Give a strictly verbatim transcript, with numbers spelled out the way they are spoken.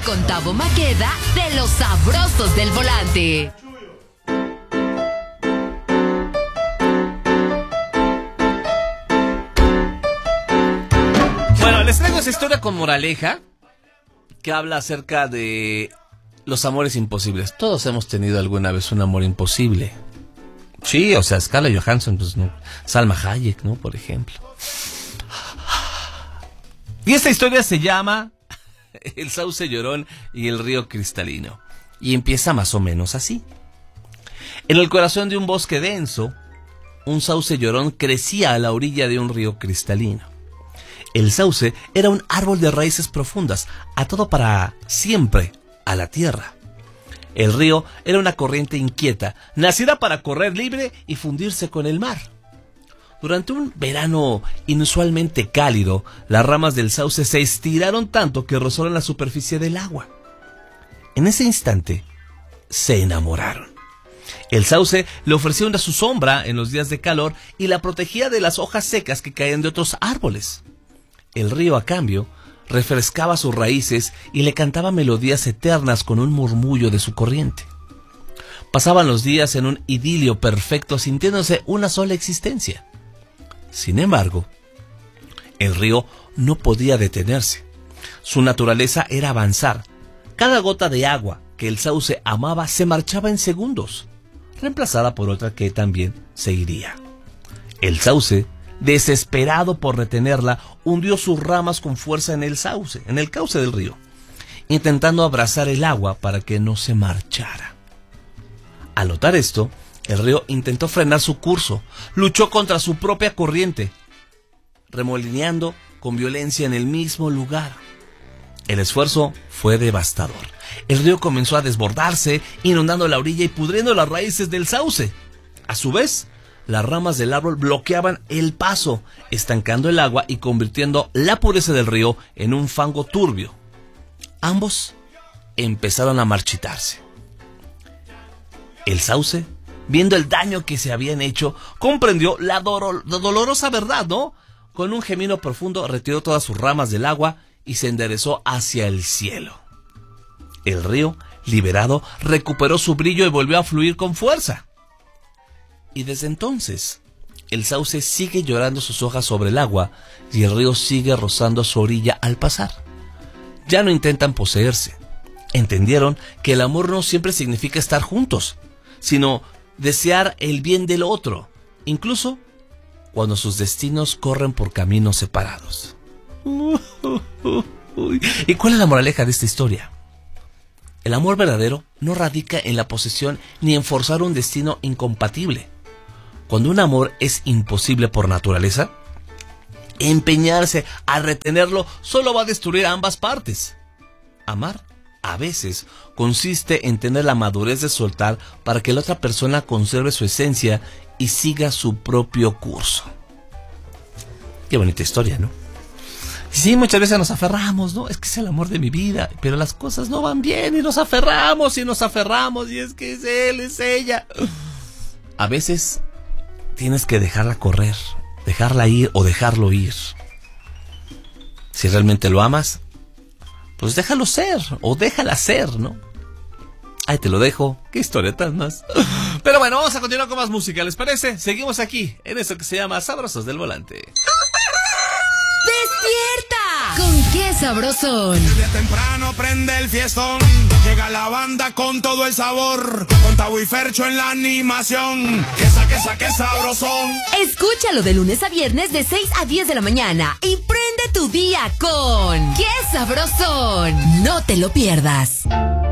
con Tavo Maqueda de Los Sabrosos del Volante. Bueno, les traigo esa historia con moraleja que habla acerca de los amores imposibles. Todos hemos tenido alguna vez un amor imposible. Sí, o sea, Scarlett Johansson, pues no. Salma Hayek, ¿no? Por ejemplo. Y esta historia se llama El sauce llorón y el río cristalino. Y empieza más o menos así. En el corazón de un bosque denso, un sauce llorón crecía a la orilla de un río cristalino. El sauce era un árbol de raíces profundas, atado para siempre a la tierra. El río era una corriente inquieta, nacida para correr libre y fundirse con el mar. Durante un verano inusualmente cálido, las ramas del sauce se estiraron tanto que rozaron la superficie del agua. En ese instante, se enamoraron. El sauce le ofrecía una su sombra en los días de calor y la protegía de las hojas secas que caían de otros árboles. El río, a cambio, refrescaba sus raíces y le cantaba melodías eternas con un murmullo de su corriente. Pasaban los días en un idilio perfecto, sintiéndose una sola existencia. Sin embargo, el río no podía detenerse. Su naturaleza era avanzar. Cada gota de agua que el sauce amaba se marchaba en segundos, reemplazada por otra que también se iría. El sauce, desesperado por retenerla, hundió sus ramas con fuerza en el sauce, en el cauce del río, intentando abrazar el agua para que no se marchara. Al notar esto, el río intentó frenar su curso, luchó contra su propia corriente, remolineando con violencia en el mismo lugar. El esfuerzo fue devastador. El río comenzó a desbordarse, inundando la orilla y pudriendo las raíces del sauce. A su vez, las ramas del árbol bloqueaban el paso, estancando el agua y convirtiendo la pureza del río en un fango turbio. Ambos empezaron a marchitarse. El sauce, viendo el daño que se habían hecho, comprendió la, do- la dolorosa verdad, ¿no? Con un gemido profundo retiró todas sus ramas del agua y se enderezó hacia el cielo. El río, liberado, recuperó su brillo y volvió a fluir con fuerza. Y desde entonces, el sauce sigue llorando sus hojas sobre el agua y el río sigue rozando su orilla al pasar. Ya no intentan poseerse. Entendieron que el amor no siempre significa estar juntos, sino desear el bien del otro, incluso cuando sus destinos corren por caminos separados. ¿Y cuál es la moraleja de esta historia? El amor verdadero no radica en la posesión ni en forzar un destino incompatible. Cuando un amor es imposible por naturaleza, empeñarse a retenerlo solo va a destruir a ambas partes. Amar, a veces, consiste en tener la madurez de soltar para que la otra persona conserve su esencia y siga su propio curso. Qué bonita historia, ¿no? Sí, muchas veces nos aferramos, ¿no? Es que es el amor de mi vida, pero las cosas no van bien y nos aferramos y nos aferramos y es que es él, es ella. A veces tienes que dejarla correr, dejarla ir o dejarlo ir. Si realmente lo amas, pues déjalo ser o déjala ser, ¿no? Ahí te lo dejo. Qué historia tan más. Pero bueno, vamos a continuar con más música, ¿les parece? Seguimos aquí en esto que se llama Sabrosos del Volante. ¡Despierta! ¿Con qué sabrosón? Desde temprano prende el fiestón. Llega la banda con todo el sabor. Con Tavo y Fercho en la animación. Que saque, saque sabrosón. Escúchalo de lunes a viernes de seis a diez de la mañana y prende tu día con ¡Qué sabrosón! No te lo pierdas.